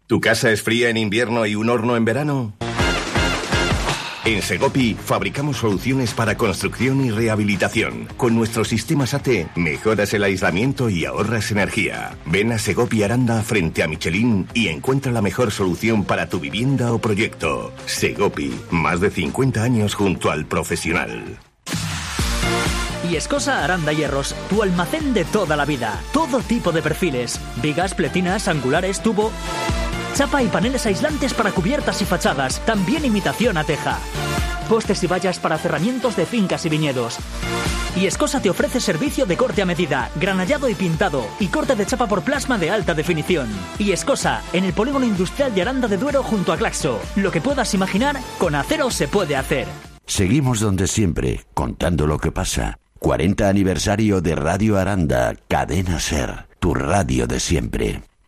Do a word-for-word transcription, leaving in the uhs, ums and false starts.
¿Tu casa es fría en invierno y un horno en verano? En Segopi fabricamos soluciones para construcción y rehabilitación. Con nuestro sistema S A T mejoras el aislamiento y ahorras energía. Ven a Segopi Aranda frente a Michelin y encuentra la mejor solución para tu vivienda o proyecto. Segopi, más de cincuenta años junto al profesional. Viescosa Aranda Hierros, tu almacén de toda la vida. Todo tipo de perfiles, vigas, pletinas, angulares, tubo, chapa y paneles aislantes para cubiertas y fachadas, también imitación a teja. Postes y vallas para cerramientos de fincas y viñedos. Viescosa te ofrece servicio de corte a medida, granallado y pintado, y corte de chapa por plasma de alta definición. Viescosa, en el polígono industrial de Aranda de Duero junto a Glaxo. Lo que puedas imaginar, con acero se puede hacer. Seguimos donde siempre, contando lo que pasa. cuarenta aniversario de Radio Aranda, Cadena Ser, tu radio de siempre.